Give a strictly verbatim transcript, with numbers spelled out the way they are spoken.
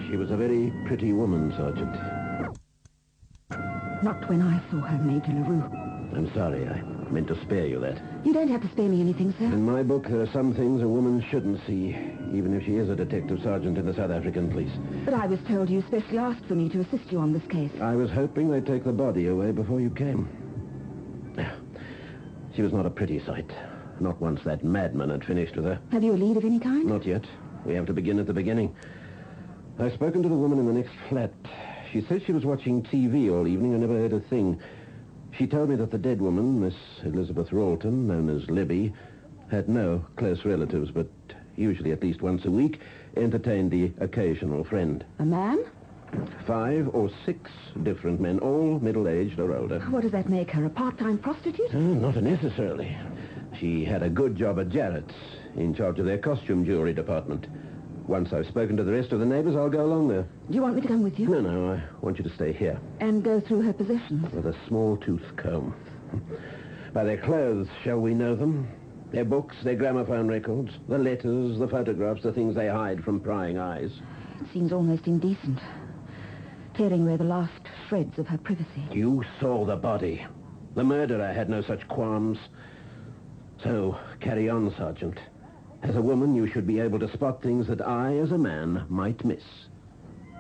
She was a very pretty woman, Sergeant. Not when I saw her, Major LaRue. I'm sorry. I meant to spare you that. You don't have to spare me anything, sir. In my book, there are some things a woman shouldn't see, even if she is a detective sergeant in the South African police. But I was told you specially asked for me to assist you on this case. I was hoping they'd take the body away before you came. She was not a pretty sight. Not once that madman had finished with her. Have you a lead of any kind? Not yet. We have to begin at the beginning. I've spoken to the woman in the next flat. She says she was watching T V all evening and never heard a thing. She told me that the dead woman, Miss Elizabeth Ralton, known as Libby, had no close relatives, but usually at least once a week entertained the occasional friend. A man? Five or six different men, all middle-aged or older. What does that make her, a part-time prostitute? Oh, not necessarily. She had a good job at Jarrett's, in charge of their costume jewelry department. Once I've spoken to the rest of the neighbors, I'll go along there. Do you want me to come with you? No, no, I want you to stay here. And go through her possessions? With a small tooth comb. By their clothes, shall we know them? Their books, their gramophone records, the letters, the photographs, the things they hide from prying eyes. It seems almost indecent. Tearing away the last shreds of her privacy. You saw the body. The murderer had no such qualms. So, carry on, Sergeant. As a woman, you should be able to spot things that I, as a man, might miss.